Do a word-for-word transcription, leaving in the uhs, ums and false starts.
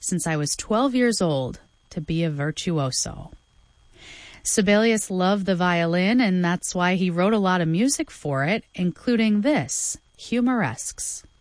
since I was twelve years old to be a virtuoso. Sibelius loved the violin, and that's why he wrote a lot of music for it, including this, Humoresques.